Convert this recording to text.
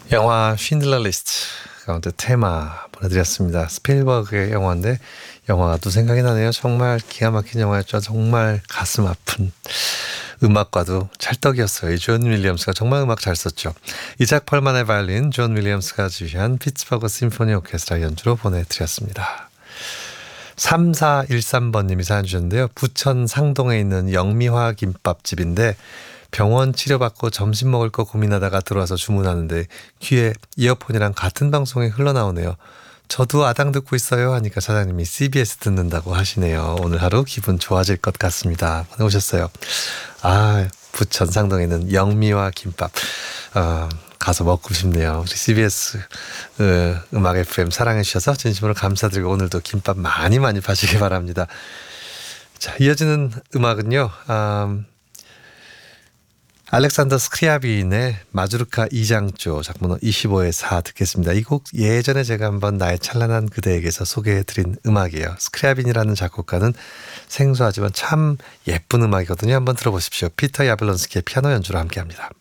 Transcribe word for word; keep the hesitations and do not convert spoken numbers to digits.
영화 쉰들러 리스트 가운데 테마 보내드렸습니다. 스필버그의 영화인데 영화가 또 생각이 나네요. 정말 기가 막힌 영화였죠. 정말 가슴 아픈 음악과도 찰떡이었어요. 이 존 윌리엄스가 정말 음악 잘 썼죠. 이작 펄만의 바이올린, 존 윌리엄스가 지휘한 피츠버그 심포니 오케스트라 연주로 보내드렸습니다. 삼사일삼 번님이 사연 주셨는데요. 부천 상동에 있는 영미화 김밥집인데 병원 치료받고 점심 먹을 거 고민하다가 들어와서 주문하는데 귀에 이어폰이랑 같은 방송이 흘러나오네요. 저도 아당 듣고 있어요 하니까 사장님이 씨비에스 듣는다고 하시네요. 오늘 하루 기분 좋아질 것 같습니다. 보내오셨어요. 아, 부천 상동에 있는 영미화 김밥. 어, 가서 먹고 싶네요. 우리 씨비에스 어, 음악 에프엠 사랑해 주셔서 진심으로 감사드리고 오늘도 김밥 많이 많이 파시기 바랍니다. 자, 이어지는 음악은요. 음, 알렉산더 스크리아빈의 마주르카 이 장조 작문호 이십오의 사 듣겠습니다. 이 곡 예전에 제가 한번 나의 찬란한 그대에게서 소개해드린 음악이에요. 스크리아빈이라는 작곡가는 생소하지만 참 예쁜 음악이거든요. 한번 들어보십시오. 피터 야블론스키의 피아노 연주로 함께합니다.